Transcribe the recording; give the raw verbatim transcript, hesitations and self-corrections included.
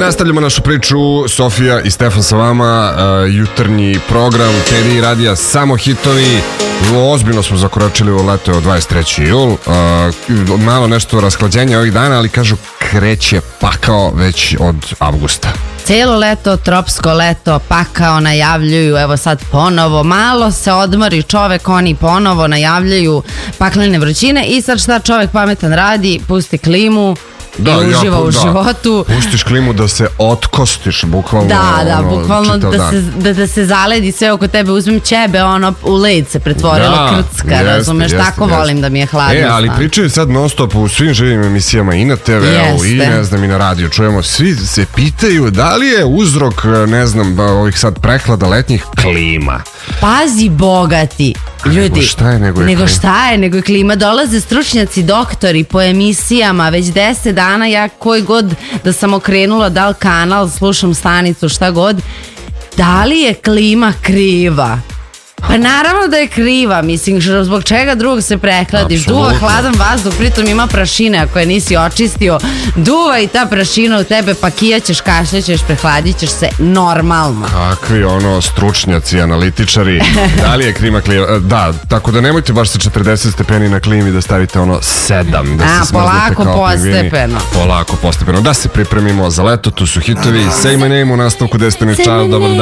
Nastavljamo našu priču, Sofija i Stefan sa vama, uh, jutarnji program T D radija, samo hitovi. Ozbiljno smo zakoračili u leto, je od dvadeset trećeg jula, uh, malo nešto rashlađenja ovih dana, ali kažu kreće pakao već od avgusta. Cijelo leto, tropsko leto, pakao najavljuju, evo sad ponovo, malo se odmori čovek, oni ponovo najavljuju paklene vrućine i sad šta čovek pametan radi, pusti klimu, da, i uživa ja, u da. životu. Pustiš klimu da se otkostiš, bukvalno. Da, da, ono, bukvalno da se, da, da se zaledi sve oko tebe, uzmem ćebe, ono, u led se pretvorilo, da, krcka, jeste, razumeš, jeste, tako jeste. Volim da mi je hladno. E, ali pričaju sad non stop u svim živim emisijama i na te veu i ne znam i na radiju, čujemo, svi se pitaju da li je uzrok, ne znam, ovih sad prehlada letnjih klima. Pazi bogati. Ljudi, nego šta je nego je nego klima? šta je nego je klima, dolaze stručnjaci, doktori po emisijama, već deset dana ja koji god da sam okrenula, da li kanal, slušam stanicu, šta god, da li je klima kriva? Pa naravno da je kriva, mislim, zbog čega drugog se prehladiš. Absolutno. Duva hladan vazduh, pritom ima prašine, ako je nisi očistio, duva i ta prašina u tebe, pa kijaćeš, kašljaćeš, prehladit ćeš se normalno. Kakvi ono stručnjaci, analitičari, da li je klima kliva? Da, tako da nemojte baš sa četrdeset stepeni na klimi da stavite ono sedam, da A, se smrznete kao postepeno. pingvini. Polako postepeno. Da se pripremimo za leto, tu su hitovi. Say my name u nastavku deset minut. Čao, dobar dan.